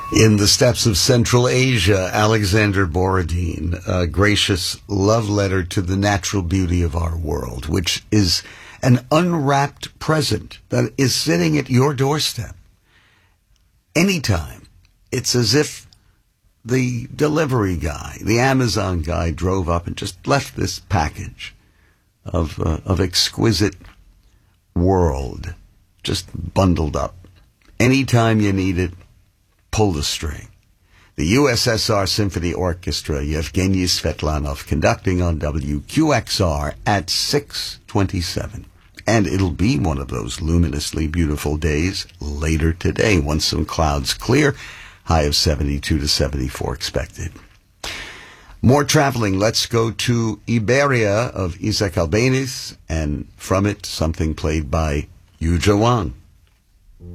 In the steppes of Central Asia, Alexander Borodin, a gracious love letter to the natural beauty of our world, which is an unwrapped present that is sitting at your doorstep. Anytime. It's as if the delivery guy, the Amazon guy, drove up and just left this package of exquisite world just bundled up. Anytime you need it, pull the string. The USSR Symphony Orchestra, Yevgeny Svetlanov, conducting on WQXR at 6:27. And it'll be one of those luminously beautiful days later today, once some clouds clear, high of 72 to 74 expected. More traveling. Let's go to Iberia of Isaac Albeniz, and from it, something played by Yu Wang.